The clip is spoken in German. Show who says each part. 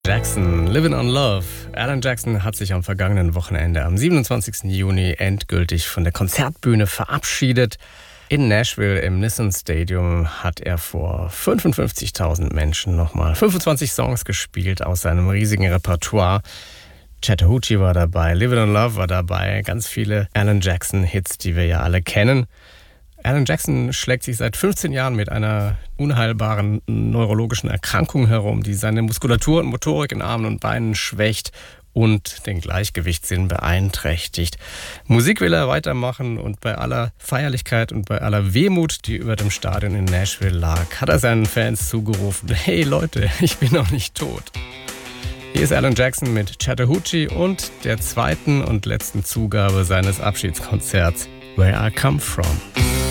Speaker 1: Jackson, Living on Love. Alan Jackson hat sich am vergangenen Wochenende am 27. Juni endgültig von der Konzertbühne verabschiedet. In Nashville im Nissan Stadium hat er vor 55.000 Menschen nochmal 25 Songs gespielt aus seinem riesigen Repertoire. Chattahoochee war dabei, Living on Love war dabei, ganz viele Alan Jackson-Hits, die wir ja alle kennen. Alan Jackson schlägt sich seit 15 Jahren mit einer unheilbaren neurologischen Erkrankung herum, die seine Muskulatur und Motorik in Armen und Beinen schwächt und den Gleichgewichtssinn beeinträchtigt. Musik will er weitermachen und bei aller Feierlichkeit und bei aller Wehmut, die über dem Stadion in Nashville lag, hat er seinen Fans zugerufen: Hey Leute, ich bin noch nicht tot. Hier ist Alan Jackson mit Chattahoochee und der zweiten und letzten Zugabe seines Abschiedskonzerts Where I Come From.